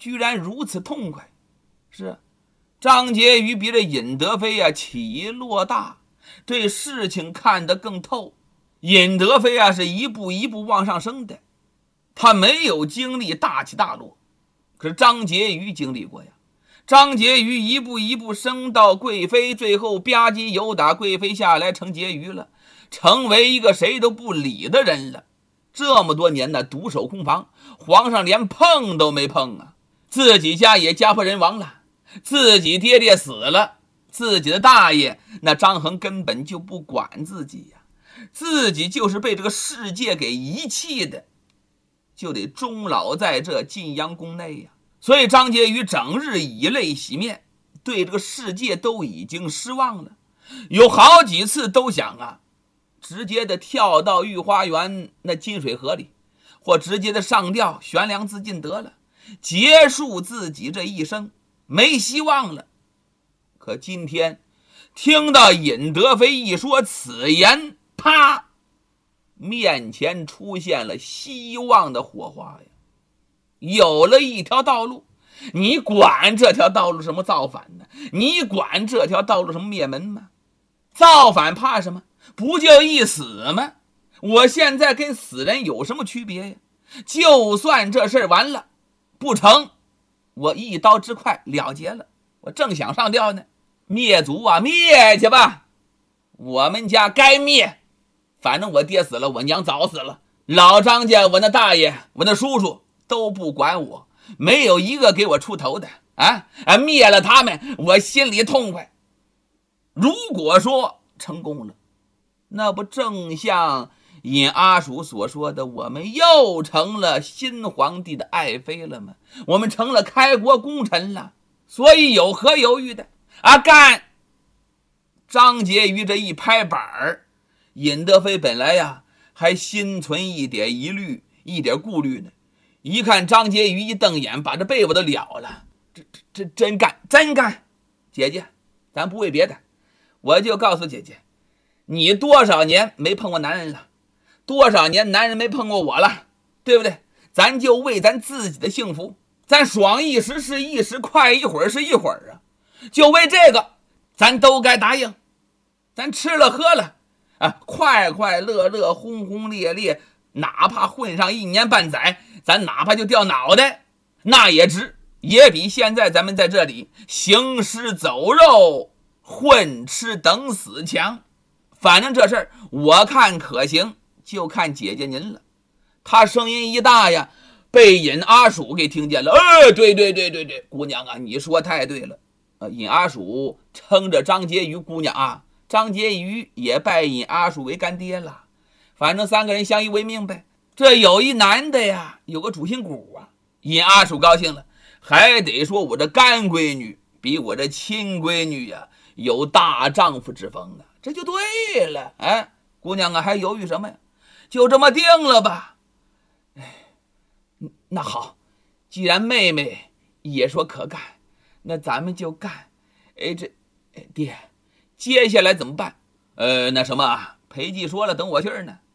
居然如此痛快。是张婕妤比这尹德妃啊起落大，对事情看得更透。尹德妃啊是一步一步往上升的，她没有经历大起大落，可是张婕妤经历过呀。张婕妤一步一步升到贵妃，最后吧唧有打贵妃下来成婕妤了，成为一个谁都不理的人了。这么多年呢，独守空房，皇上连碰都没碰啊，自己家也家破人亡了，自己爹爹死了，自己的大爷那张衡根本就不管自己呀，自己就是被这个世界给遗弃的，就得终老在这晋阳宫内呀。所以张婕妤整日以泪洗面，对这个世界都已经失望了，有好几次都想啊，直接的跳到御花园那金水河里，或直接的上吊悬梁自尽得了，结束自己这一生，没希望了。可今天听到尹德妃一说此言，啪，面前出现了希望的火花呀，有了一条道路。你管这条道路什么造反呢？你管这条道路什么灭门吗？造反怕什么？不就一死吗？我现在跟死人有什么区别呀？就算这事儿完了不成，我一刀之快了结了。我正想上吊呢，灭族啊，灭去吧，我们家该灭，反正我爹死了，我娘早死了，老张家我那大爷我那叔叔都不管我，没有一个给我出头的灭了他们我心里痛快。如果说成功了，那不正像尹阿叔所说的，我们又成了新皇帝的爱妃了吗？我们成了开国功臣了，所以有何犹豫的干！张婕妤这一拍板儿，尹德妃本来呀还心存一点疑虑，一点顾虑呢，一看张婕妤一瞪眼，把这被窝都了了，这真干真干！姐姐，咱不为别的，我就告诉姐姐，你多少年没碰过男人了，多少年男人没碰过我了，对不对？咱就为咱自己的幸福，咱爽一时是一时，快一会儿是一会儿啊，就为这个咱都该答应。咱吃了喝了快快乐乐轰轰烈烈，哪怕混上1年半载，咱哪怕就掉脑袋那也值，也比现在咱们在这里行尸走肉混吃等死强。反正这事儿我看可行，就看姐姐您了。她声音一大呀，被尹阿鼠给听见了。对，姑娘啊，你说太对了。尹阿鼠称着张婕妤姑娘啊，张婕妤也拜尹阿鼠为干爹了。反正3个人相依为命呗。这有一男的呀，有个主心骨啊。尹阿鼠高兴了，还得说我这干闺女比我这亲闺女呀有大丈夫之风啊，这就对了。姑娘啊，还犹豫什么呀？就这么定了吧。那好，既然妹妹也说可干，那咱们就干。爹，接下来怎么办？那什么，裴寂说了，等我信儿呢。